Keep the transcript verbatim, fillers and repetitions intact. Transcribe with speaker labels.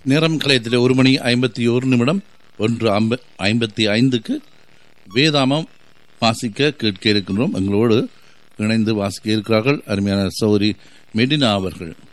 Speaker 1: நேரம் கலையத்தில் ஒரு மணி ஐம்பத்தி ஒரு நிமிடம் ஒன்று ஐம்பத்தி ஐந்துக்கு வேதாமம் வாசிக்க கேட்க இருக்கின்றோம். எங்களோடு இணைந்து வாசிக்க இருக்கிறார்கள் அருமையான சௌரி மெடினா அவர்கள்.